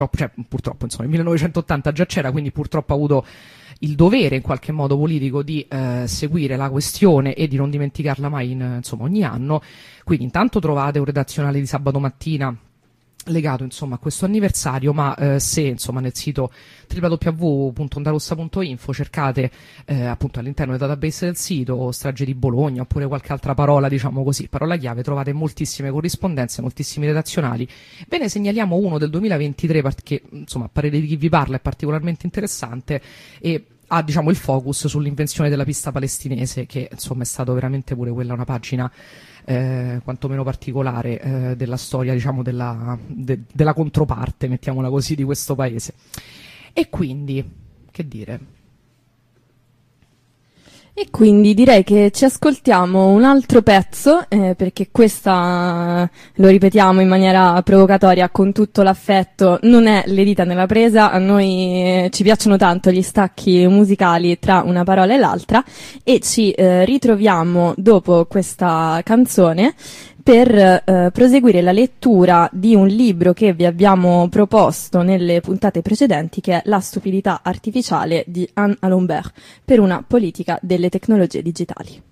purtroppo, insomma, nel 1980 già c'era, quindi purtroppo ha avuto il dovere in qualche modo politico di seguire la questione e di non dimenticarla mai insomma, ogni anno. Quindi intanto trovate un redazionale di sabato mattina legato insomma a questo anniversario, ma se insomma nel sito www.ondarossa.info cercate appunto all'interno del database del sito strage di Bologna oppure qualche altra parola, diciamo così, parola chiave, trovate moltissime corrispondenze, moltissimi redazionali. Ve ne segnaliamo uno del 2023 perché insomma a parere di chi vi parla è particolarmente interessante e ha diciamo il focus sull'invenzione della pista palestinese, che insomma è stato veramente pure quella una pagina quantomeno particolare della storia, diciamo, della controparte, mettiamola così, di questo paese. E quindi, che dire? E quindi direi che ci ascoltiamo un altro pezzo, perché questa, lo ripetiamo in maniera provocatoria con tutto l'affetto, non è le dita nella presa, a noi ci piacciono tanto gli stacchi musicali tra una parola e l'altra, e ci ritroviamo dopo questa canzone per proseguire la lettura di un libro che vi abbiamo proposto nelle puntate precedenti, che è La stupidità artificiale di Anne Alembert, per una politica delle tecnologie digitali.